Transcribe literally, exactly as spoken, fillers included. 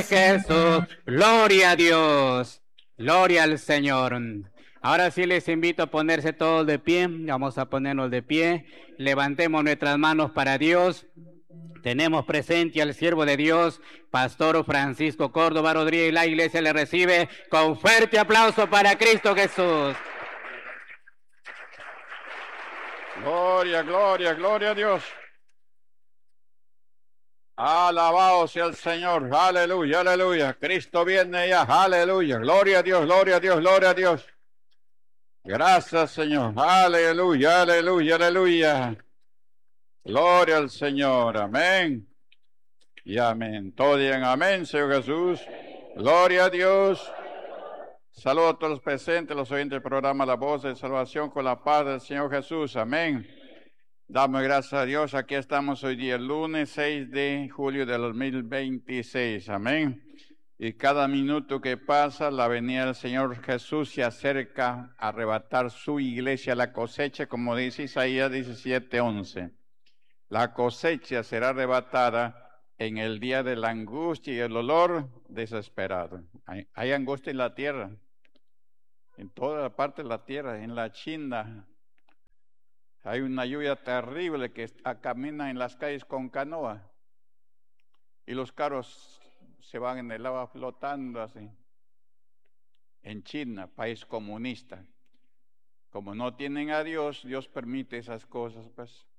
Jesús, gloria a Dios, gloria al Señor. Ahora sí les invito a ponerse todos de pie, vamos a ponernos de pie, levantemos nuestras manos para Dios. Tenemos presente al siervo de Dios, Pastor Francisco Córdoba Rodríguez, la iglesia le recibe con fuerte aplauso para Cristo Jesús. Gloria, gloria, gloria a Dios. Alabado sea el Señor, aleluya, aleluya. Cristo viene ya, aleluya. Gloria a Dios, gloria a Dios, gloria a Dios. Gracias, Señor, aleluya, aleluya, aleluya. Gloria al Señor, amén. Y amén. Todos digan amén, Señor Jesús. Gloria a Dios. Saludos a todos los presentes, los oyentes del programa La Voz de Salvación con la paz del Señor Jesús, amén. Damos gracias a Dios, aquí estamos hoy día, lunes seis de julio de dos mil veintiséis, amén. Y cada minuto que pasa, la venida del Señor Jesús se acerca a arrebatar su iglesia, la cosecha, como dice Isaías diecisiete, once. La cosecha será arrebatada en el día de la angustia y el dolor desesperado. Hay, hay angustia en la tierra, en toda la parte de la tierra, en la China. Hay una lluvia terrible que está, camina en las calles con canoa y los carros se van en el agua flotando así. En China, país comunista. Como no tienen a Dios, Dios permite esas cosas, pues.